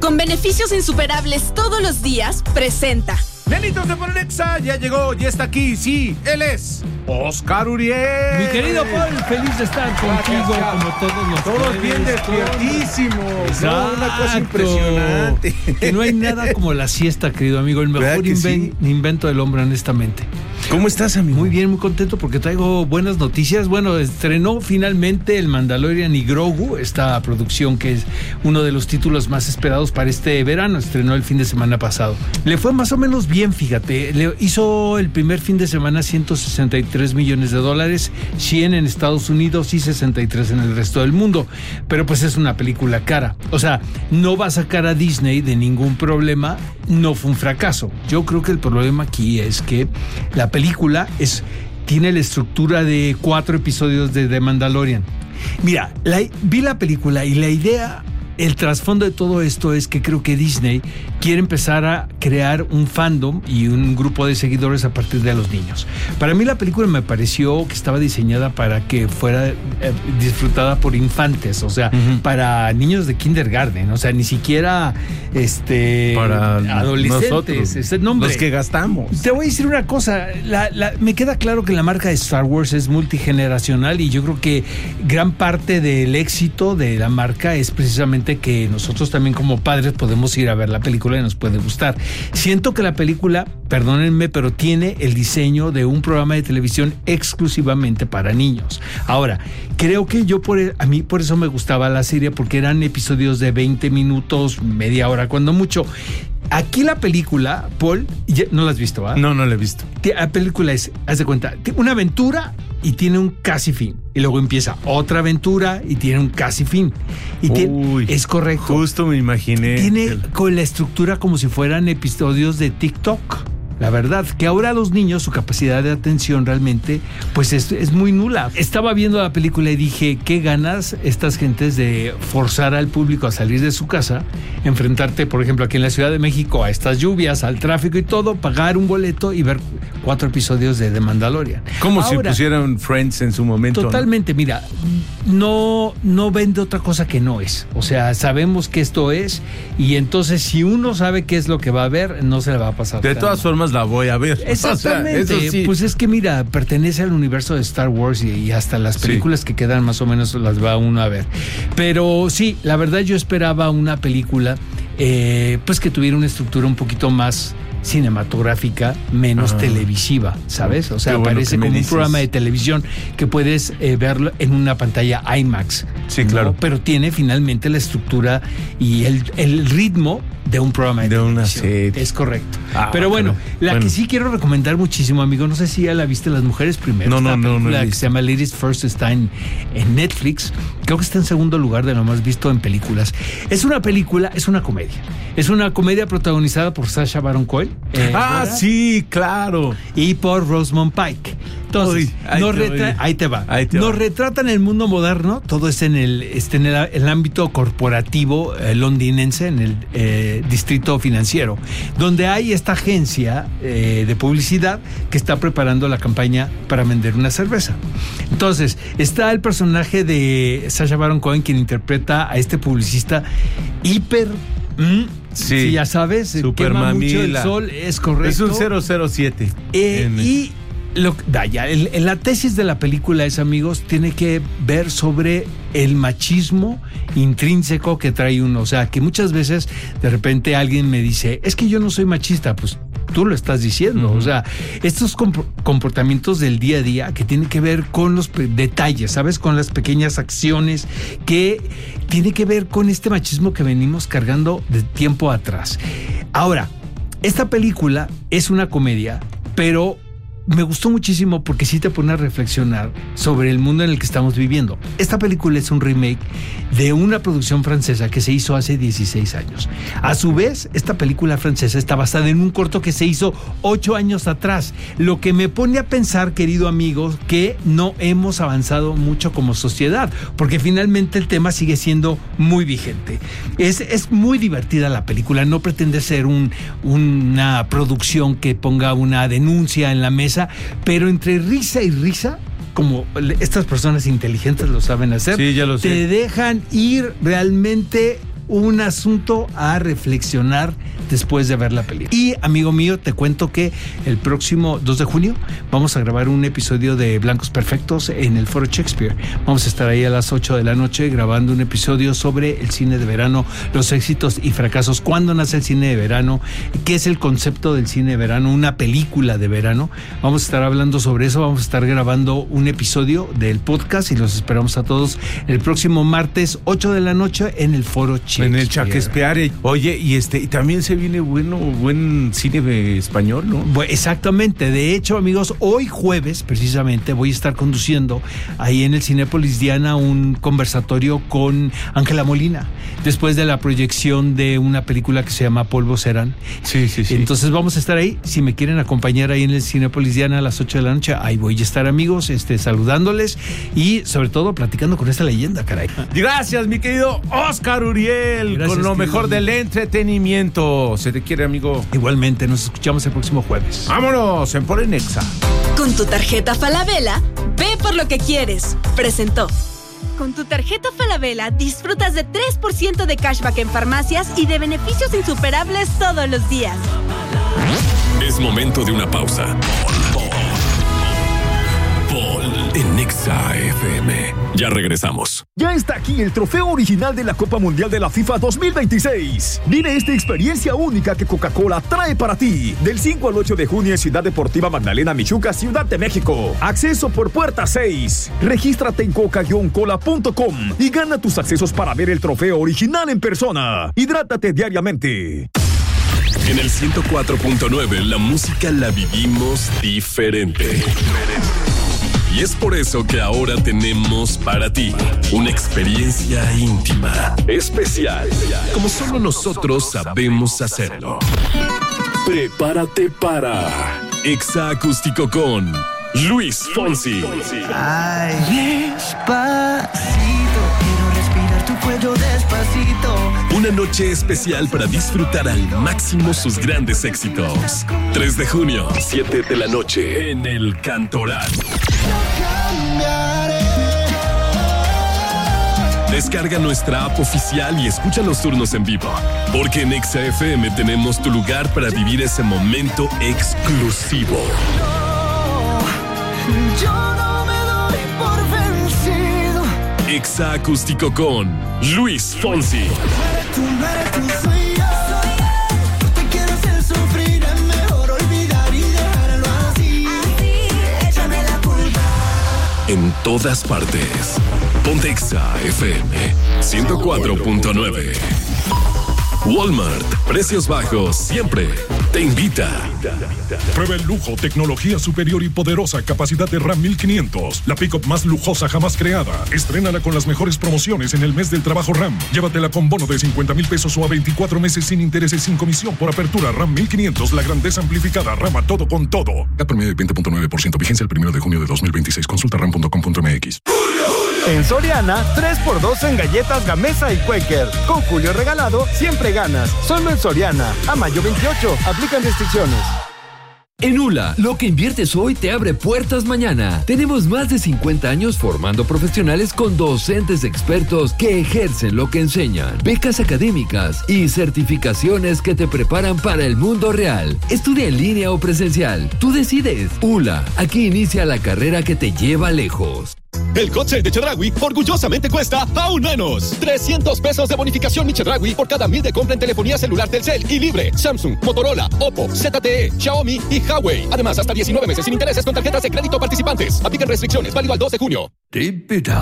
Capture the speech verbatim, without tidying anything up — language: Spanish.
Con beneficios insuperables todos los días, presenta. Nenitos de Polexa, ya llegó, ya está aquí, sí, él es Oscar Uriel. Mi querido Paul, feliz de estar contigo Gracias, como todos los Todos jueves. bien despiertísimos, ¿no? Una cosa Exacto. impresionante. Que no hay nada como la siesta, querido amigo, el mejor que inven- sí? invento del hombre, honestamente. ¿Cómo estás, amigo? Muy bien, muy contento porque traigo buenas noticias. Bueno, estrenó finalmente el Mandalorian y Grogu, esta producción que es uno de los títulos más esperados para este verano. Estrenó el fin de semana pasado. Le fue más o menos bien, fíjate. Le hizo el primer fin de semana ciento sesenta y tres millones de dólares, cien en Estados Unidos y sesenta y tres en el resto del mundo. Pero pues es una película cara. O sea, no va a sacar a Disney de ningún problema. No fue un fracaso. Yo creo que el problema aquí es que la película es, tiene la estructura de cuatro episodios de The Mandalorian. Mira, la, vi la película y la idea, el trasfondo de todo esto es que creo que Disney quiere empezar a crear un fandom y un grupo de seguidores a partir de los niños. Para mí la película me pareció que estaba diseñada para que fuera eh, disfrutada por infantes, o sea, uh-huh. para niños de kindergarten, o sea, ni siquiera este para adolescentes. Nosotros, ese nombre. Los que gastamos. Te voy a decir una cosa, la, la, me queda claro que la marca de Star Wars es multigeneracional y yo creo que gran parte del éxito de la marca es precisamente que nosotros también como padres podemos ir a ver la película y nos puede gustar. Siento que la película, perdónenme, pero tiene el diseño de un programa de televisión exclusivamente para niños. Ahora, creo que yo por a mí por eso me gustaba la serie, porque eran episodios de veinte minutos, media hora, cuando mucho. Aquí la película, Paul, ¿no la has visto? ¿Ah? No, no la he visto. La película es, haz de cuenta, una aventura y tiene un casi fin. Y luego empieza otra aventura y tiene un casi fin. Y Uy, tiene, es correcto. Justo me imaginé. Tiene el... con la estructura como si fueran episodios de TikTok. La verdad, que ahora los niños, su capacidad de atención realmente, pues es, es muy nula. Estaba viendo la película y dije, qué ganas estas gentes de forzar al público a salir de su casa, enfrentarte, por ejemplo, aquí en la Ciudad de México, a estas lluvias, al tráfico y todo, pagar un boleto y ver cuatro episodios de The Mandalorian. Como ahora, si pusieran Friends en su momento. Totalmente, ¿no? Mira, no, no vende otra cosa que no es. O sea, sabemos que esto es, y entonces si uno sabe qué es lo que va a ver, no se le va a pasar. De todas formas, la voy a ver. Exactamente. O sea, eso sí. Pues es que mira, pertenece al universo de Star Wars y, y hasta las películas sí. que quedan más o menos las va uno a ver. Pero sí, la verdad yo esperaba una película eh, pues que tuviera una estructura un poquito más cinematográfica, menos ah. televisiva, ¿sabes? O sea, bueno parece como dices. un programa de televisión que puedes eh, verlo en una pantalla IMAX. Sí, ¿no? claro. Pero tiene finalmente la estructura y el, el ritmo de un programa de, de televisión. Una serie. Es correcto. Ah, pero bueno, bueno, la bueno. que sí quiero recomendar muchísimo, amigo, no sé si ya la viste, Las Mujeres Primero. No, no, no, no. La que se llama Ladies First está en, en Netflix. Creo que está en segundo lugar de lo más visto en películas. Es una película, es una comedia. Es una comedia protagonizada por Sacha Baron Cohen. Eh, ah, ¿verdad? Sí, claro. Y por Rosamund Pike. Entonces, Uy, ahí, nos te retra- ahí te va. Ahí te nos va. retratan el mundo moderno, todo es en el, este, en el, el ámbito corporativo eh, londinense, en el eh, distrito financiero, donde hay esta agencia eh, de publicidad que está preparando la campaña para vender una cerveza. Entonces, está el personaje de Sacha Baron Cohen, quien interpreta a este publicista hiper... Mm, Sí, sí, ya sabes, super quema mamila. mucho el sol, es correcto. Es un cero cero siete. Eh, en... Y lo, vaya, el, el, la tesis de la película es, amigos, tiene que ver sobre el machismo intrínseco que trae uno. O sea, que muchas veces de repente alguien me dice, es que yo no soy machista, pues tú lo estás diciendo. Uh-huh. O sea, estos comp- comportamientos del día a día que tienen que ver con los pe- detalles, ¿sabes? Con las pequeñas acciones que tiene que ver con este machismo que venimos cargando de tiempo atrás. Ahora, esta película es una comedia, pero me gustó muchísimo porque sí te pone a reflexionar sobre el mundo en el que estamos viviendo. Esta película es un remake de una producción francesa que se hizo hace dieciséis años. A su vez, esta película francesa está basada en un corto que se hizo ocho años atrás, lo que me pone a pensar, querido amigo, que no hemos avanzado mucho como sociedad, porque finalmente el tema sigue siendo muy vigente. Es, es muy divertida la película, no pretende ser un, una producción que ponga una denuncia en la mesa, pero entre risa y risa, como estas personas inteligentes lo saben hacer, sí, ya lo sé. te dejan ir realmente un asunto a reflexionar después de ver la película. Y amigo mío, te cuento que el próximo dos de junio vamos a grabar un episodio de Blancos Perfectos en el Foro Shakespeare. Vamos a estar ahí a las ocho de la noche grabando un episodio sobre el cine de verano, los éxitos y fracasos, cuándo nace el cine de verano, qué es el concepto del cine de verano, una película de verano. Vamos a estar hablando sobre eso, vamos a estar grabando un episodio del podcast y los esperamos a todos el próximo martes ocho de la noche en el Foro Shakespeare. En el Shakespeare. Oye, y este y también se viene bueno buen cine español, ¿no? Bueno, exactamente. De hecho, amigos, hoy jueves precisamente voy a estar conduciendo ahí en el Cinépolis Diana un conversatorio con Ángela Molina después de la proyección de una película que se llama Polvo Serán. Sí, sí, sí. Entonces vamos a estar ahí. Si me quieren acompañar ahí en el Cinépolis Diana a las ocho de la noche, ahí voy a estar, amigos, este, saludándoles y sobre todo platicando con esta leyenda, caray. Gracias, mi querido Óscar Uriel, Gracias, con lo querido mejor amigo. del entretenimiento. Se te quiere, amigo. Igualmente, nos escuchamos el próximo jueves. Vámonos, en Por Nexa. Con tu tarjeta Falabella, ve por lo que quieres. Presentó. Con tu tarjeta Falabella disfrutas de tres por ciento de cashback en farmacias y de beneficios insuperables todos los días. Es momento de una pausa. Paul en Nexa F M. Ya regresamos. Ya está aquí el trofeo original de la Copa Mundial de la FIFA dos mil veintiséis. Vive esta experiencia única que Coca-Cola trae para ti. Del cinco al ocho de junio en Ciudad Deportiva Magdalena Michuca, Ciudad de México. Acceso por puerta seis. Regístrate en coca cola punto com y gana tus accesos para ver el trofeo original en persona. Hidrátate diariamente. En el ciento cuatro punto nueve la música la vivimos diferente. Y es por eso que ahora tenemos para ti una experiencia íntima, especial, como solo nosotros sabemos hacerlo. Prepárate para Exa Acústico con Luis Fonsi. Ay, despacito, quiero respirar tu cuello despacito. Una noche especial para disfrutar al máximo sus grandes éxitos. tres de junio, siete de la noche, en el Cantoral. Descarga nuestra app oficial y escucha los turnos en vivo. Porque en Exa F M tenemos tu lugar para vivir ese momento exclusivo. Yo no me doy por vencido. Exa Acústico con Luis Fonsi. Tú no eres tú, soy yo. No te quiero hacer sufrir, es mejor olvidar y dejarlo así. Así, échame la culpa. En todas partes. Ponte Exa F M ciento cuatro punto nueve. Walmart, precios bajos siempre. Te invita. Prueba el lujo, tecnología superior y poderosa capacidad de RAM mil quinientos. La pick-up más lujosa jamás creada. Estrénala con las mejores promociones en el mes del trabajo RAM. Llévatela con bono de cincuenta mil pesos o a veinticuatro meses sin intereses sin comisión por apertura. RAM mil quinientos, la grandeza amplificada. RAM a todo con todo. Cat promedio de veinte punto nueve por ciento. Vigencia el primero de junio de dos mil veintiséis. Consulta ram punto com punto m x. En Soriana, tres por dos en galletas Gamesa y Quaker. Con Julio regalado, siempre ganas. Solo en Soriana. A mayo veintiocho. Aplican restricciones. En ULA, lo que inviertes hoy te abre puertas mañana. Tenemos más de cincuenta años formando profesionales con docentes expertos que ejercen lo que enseñan, becas académicas y certificaciones que te preparan para el mundo real. Estudia en línea o presencial. Tú decides. ULA, aquí inicia la carrera que te lleva lejos. El Hot Sale de Chedraui orgullosamente cuesta aún menos. trescientos pesos de bonificación Mi Chedraui por cada mil de compra en telefonía celular Telcel y libre. Samsung, Motorola, Oppo, Z T E, Xiaomi y Huawei. Además, hasta diecinueve meses sin intereses con tarjetas de crédito participantes. Aplican restricciones. Válido al dos de junio.